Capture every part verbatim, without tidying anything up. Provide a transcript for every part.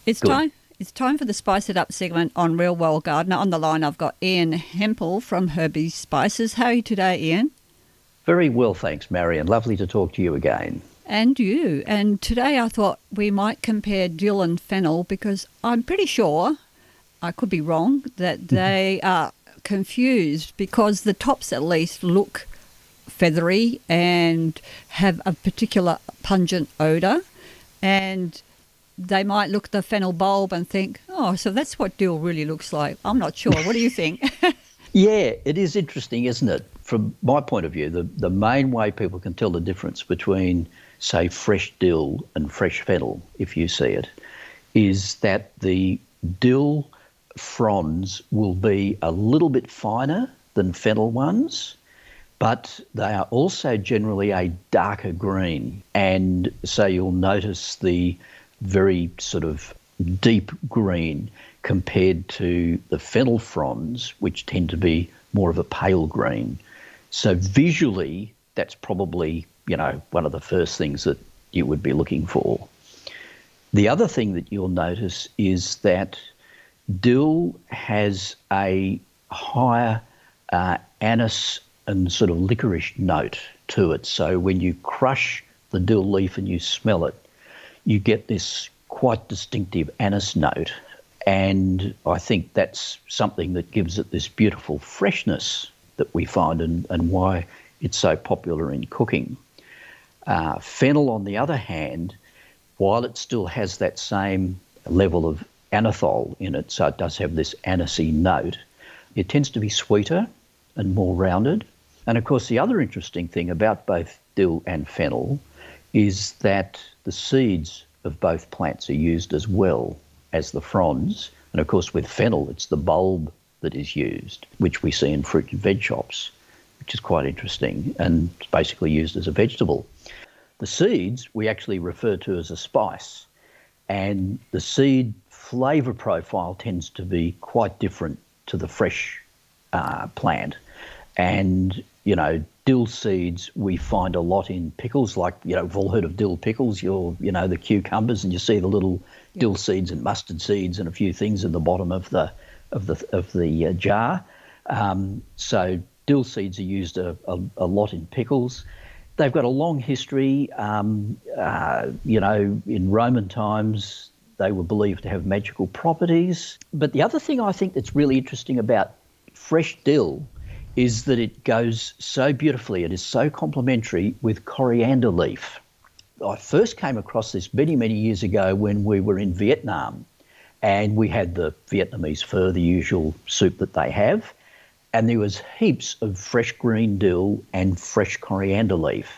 It's Good. time. It's time for the Spice It Up segment on Real World Gardener. On the line, I've got Ian Hempel from Herbie Spices. How are you today, Ian? Very well, thanks, Marion. Lovely to talk to you again. And you. And today I thought we might compare dill and fennel because I'm pretty sure, I could be wrong, that they are confused because the tops at least look feathery and have a particular pungent odour, and they might look at the fennel bulb and think, oh, so that's what dill really looks like. I'm not sure. What do you think? Yeah, it is interesting, isn't it? From my point of view, the, the main way people can tell the difference between, say, fresh dill and fresh fennel, if you see it, is that the dill fronds will be a little bit finer than fennel ones, but they are also generally a darker green. And so you'll notice the very sort of deep green compared to the fennel fronds, which tend to be more of a pale green. So visually, that's probably, you know, one of the first things that you would be looking for. The other thing that you'll notice is that dill has a higher uh, anise and sort of licorice note to it. So when you crush the dill leaf and you smell it, you get this quite distinctive anise note. And I think that's something that gives it this beautiful freshness that we find, and, and why it's so popular in cooking. Uh, fennel, on the other hand, while it still has that same level of anethol in it, so it does have this anisey note, it tends to be sweeter and more rounded. And of course, the other interesting thing about both dill and fennel is that the seeds of both plants are used as well as the fronds. And of course, with fennel, it's the bulb that is used, which we see in fruit and veg shops, which is quite interesting, and it's basically used as a vegetable. The seeds we actually refer to as a spice, and the seed flavour profile tends to be quite different to the fresh uh, plant. And, you know, dill seeds we find a lot in pickles, like, you know, we've all heard of dill pickles, you're, you know, the cucumbers, and you see the little dill seeds and mustard seeds and a few things in the bottom of the of the of the uh, jar. Um, so dill seeds are used a, a, a lot in pickles. They've got a long history. Um, uh, you know, in Roman times, they were believed to have magical properties. But the other thing I think that's really interesting about fresh dill is that it goes so beautifully, it is so complementary with coriander leaf. I first came across this many, many years ago when we were in Vietnam, and we had the Vietnamese pho, the usual soup that they have, and there was heaps of fresh green dill and fresh coriander leaf,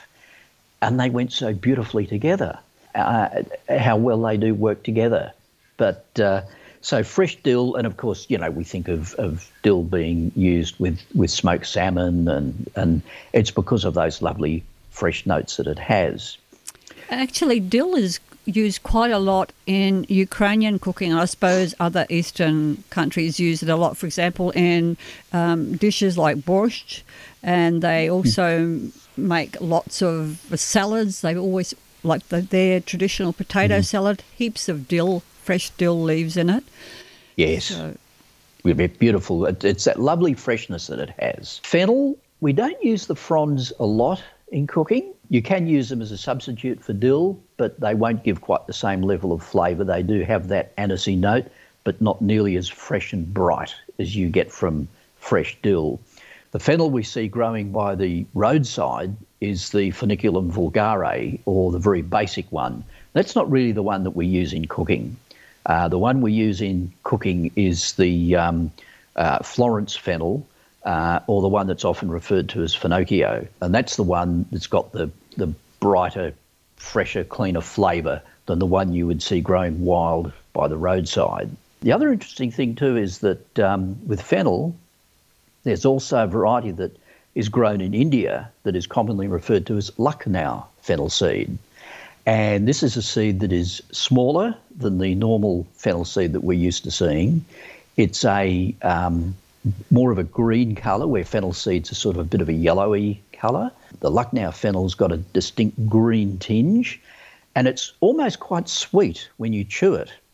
and they went so beautifully together, uh, how well they do work together. But uh, so fresh dill, and of course, you know, we think of, of dill being used with, with smoked salmon, and, and it's because of those lovely fresh notes that it has. Actually, dill is used quite a lot in Ukrainian cooking. I suppose other Eastern countries use it a lot, for example, in um, dishes like borscht, and they also make lots of salads. They always, like the, their traditional potato mm. salad, heaps of dill, fresh dill leaves in it. Yes, so, beautiful. It's that lovely freshness that it has. Fennel, we don't use the fronds a lot in cooking. You can use them as a substitute for dill, but they won't give quite the same level of flavour. They do have that anisey note, but not nearly as fresh and bright as you get from fresh dill. The fennel we see growing by the roadside is the Funiculum vulgare, or the very basic one. That's not really the one that we use in cooking. Uh, the one we use in cooking is the um, uh, Florence fennel, Uh, or the one that's often referred to as Finocchio. And that's the one that's got the, the brighter, fresher, cleaner flavour than the one you would see growing wild by the roadside. The other interesting thing too is that um, with fennel, there's also a variety that is grown in India that is commonly referred to as Lucknow fennel seed. And this is a seed that is smaller than the normal fennel seed that we're used to seeing. It's a um, more of a green colour, where fennel seeds are sort of a bit of a yellowy colour. The Lucknow fennel's got a distinct green tinge, and it's almost quite sweet when you chew it.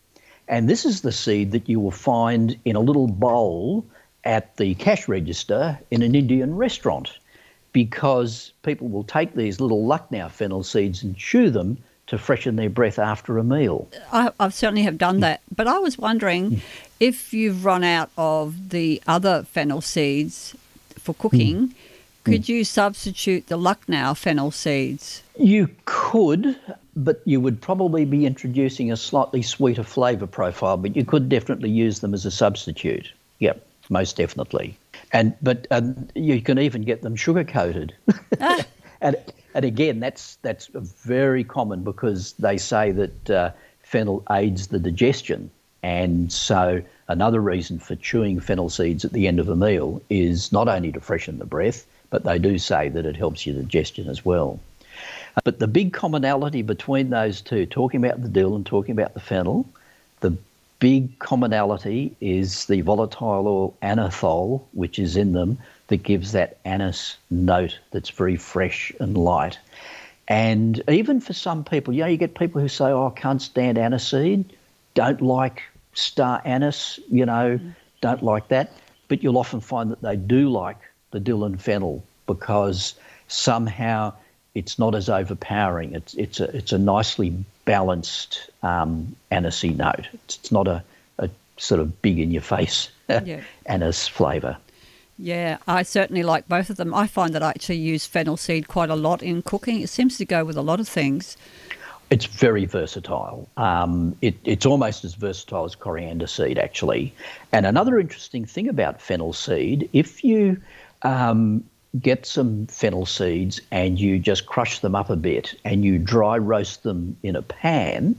And this is the seed that you will find in a little bowl at the cash register in an Indian restaurant, because people will take these little Lucknow fennel seeds and chew them to freshen their breath after a meal. I, I certainly have done that. But I was wondering mm. if you've run out of the other fennel seeds for cooking, mm. could mm. you substitute the Lucknow fennel seeds? You could, but you would probably be introducing a slightly sweeter flavour profile, but you could definitely use them as a substitute. Yep, most definitely. And But um, you can even get them sugar-coated. Ah. and And again, that's that's very common, because they say that uh, fennel aids the digestion. And so another reason for chewing fennel seeds at the end of a meal is not only to freshen the breath, but they do say that it helps your digestion as well. But the big commonality between those two, talking about the dill and talking about the fennel, the big commonality is the volatile oil anethole, which is in them, that gives that anise note that's very fresh and light. And even for some people, you know, you get people who say, oh, I can't stand aniseed, don't like star anise, you know, mm. don't like that. But you'll often find that they do like the dill and fennel, because somehow it's not as overpowering. It's it's a it's a nicely balanced um, anisey note. It's, it's not a, a sort of big in your face yeah. anise flavour. Yeah, I certainly like both of them. I find that I actually use fennel seed quite a lot in cooking. It seems to go with a lot of things. It's very versatile. Um, it, it's almost as versatile as coriander seed, actually. And another interesting thing about fennel seed, if you um, get some fennel seeds and you just crush them up a bit and you dry roast them in a pan,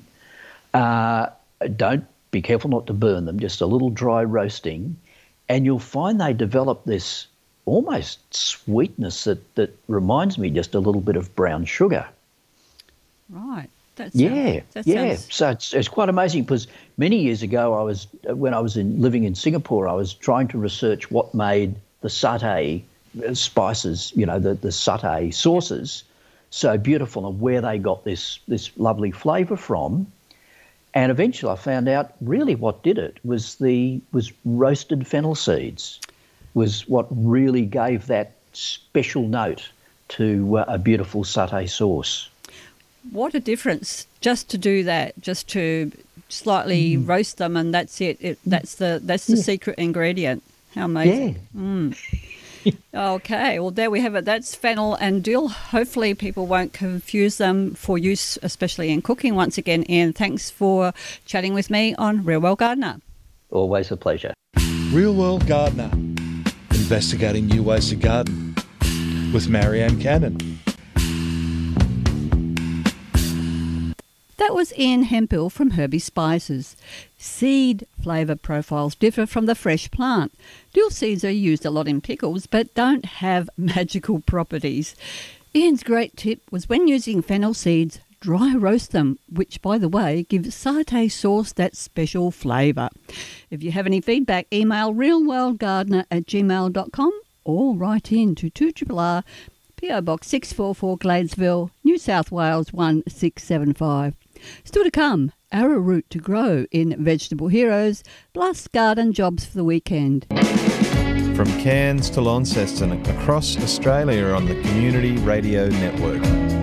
uh, don't be careful not to burn them, just a little dry roasting, and you'll find they develop this almost sweetness that, that reminds me just a little bit of brown sugar. Right. That sounds, yeah, that yeah. sounds... So it's, it's quite amazing, because many years ago, I was when I was in, living in Singapore, I was trying to research what made the satay spices, you know, the, the satay sauces so beautiful, and where they got this this lovely flavour from. And eventually I found out really what did it was the was roasted fennel seeds was what really gave that special note to uh, a beautiful satay sauce. What a difference just to do that, just to slightly mm. roast them, and that's it. it that's the that's the yeah. secret ingredient. How amazing. Yeah. Mm. Okay, well, there we have it. That's fennel and dill. Hopefully people won't confuse them for use, especially in cooking. Once again, Ian, thanks for chatting with me on Real World Gardener. Always a pleasure. Real World Gardener, investigating new ways to garden with Marianne Cannon. That was Ian Hemphill from Herbie Spices. Seed flavour profiles differ from the fresh plant. Dill seeds are used a lot in pickles but don't have magical properties. Ian's great tip was when using fennel seeds, dry roast them, which, by the way, gives satay sauce that special flavour. If you have any feedback, email realworldgardener at gmail dot com or write in to two R R R, P O Box six four four Gladesville, New South Wales one six seven five. Still to come, arrowroot to grow in Vegetable Heroes, plus garden jobs for the weekend. From Cairns to Launceston, across Australia on the Community Radio Network.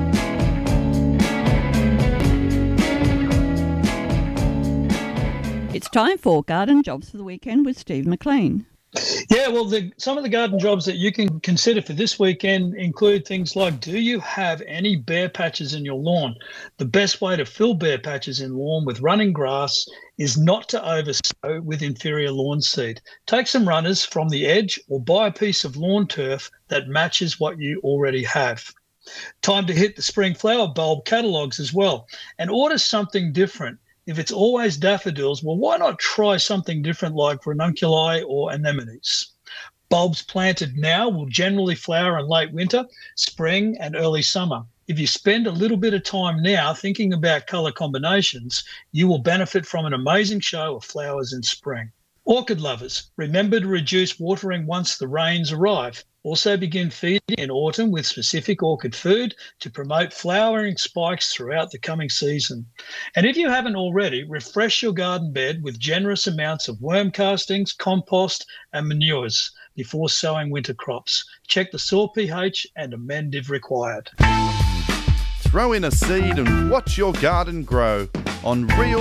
It's time for garden jobs for the weekend with Steve McLean. Yeah, well, the, some of the garden jobs that you can consider for this weekend include things like, do you have any bare patches in your lawn? The best way to fill bare patches in lawn with running grass is not to oversow with inferior lawn seed. Take some runners from the edge or buy a piece of lawn turf that matches what you already have. Time to hit the spring flower bulb catalogues as well and order something different. If it's always daffodils, well, why not try something different like ranunculi or anemones? Bulbs planted now will generally flower in late winter, spring and early summer. If you spend a little bit of time now thinking about colour combinations, you will benefit from an amazing show of flowers in spring. Orchid lovers, remember to reduce watering once the rains arrive. Also begin feeding in autumn with specific orchid food to promote flowering spikes throughout the coming season. And if you haven't already, refresh your garden bed with generous amounts of worm castings, compost and manures before sowing winter crops. Check the soil pH and amend if required. Throw in a seed and watch your garden grow on Real